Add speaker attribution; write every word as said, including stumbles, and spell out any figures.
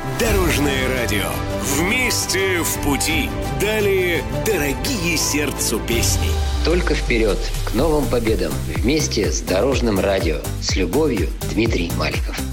Speaker 1: Дорожное радио. Вместе в пути. Далее дорогие сердцу песни.
Speaker 2: Только вперед, к новым победам. Вместе с Дорожным радио. С любовью, Дмитрий Маликов.